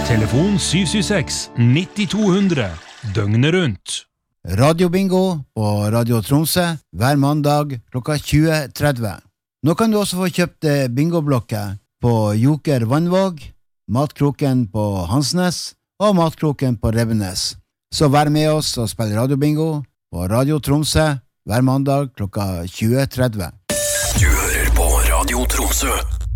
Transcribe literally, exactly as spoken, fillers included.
Telefon syv syv seks nitti to hundre, døgnet rundt. Radio Bingo på Radio Tromsø hver mandag klokka tjue tretti. Nå kan du også få kjøpt bingoblokker på Joker Vannvåg, Matkroken på Hansnes og Matkroken på Revenes. Så vær med oss og spill Radio Bingo på Radio Tromsø hver mandag klokka tjue tretti. Du hører på Radio Tromsø.